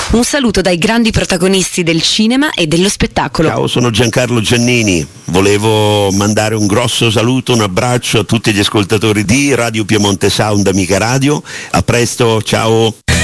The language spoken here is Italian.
Un saluto dai grandi protagonisti del cinema e dello spettacolo. Ciao, sono Giancarlo Giannini. Volevo mandare un grosso saluto, un abbraccio a tutti gli ascoltatori di Radio Piemonte Sound, Amica Radio. A presto, ciao.